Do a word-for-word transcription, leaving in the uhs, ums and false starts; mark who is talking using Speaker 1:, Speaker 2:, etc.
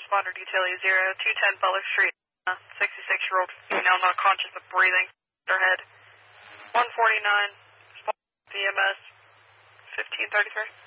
Speaker 1: responder detail zero two ten Butler Street. sixty-six-year-old female not conscious but breathing. Her head. one forty-nine. B M S. fifteen thirty-three.